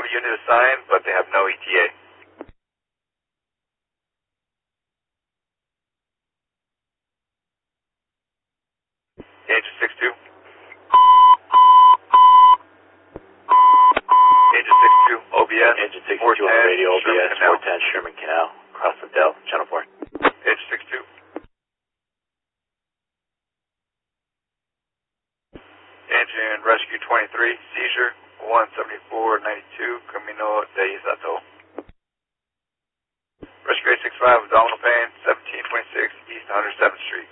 have a unit assigned, but they have no ETA. Agent 62. Agent 62, OBS. Agent 62 on the radio, OBS, 410 Sherman Canal, across the Dell, Channel 4. Agent 62. Engine Rescue 23, seizure 17492, Camino de Isato. Rescue 865, abdominal pain, 1726 East 107th Street.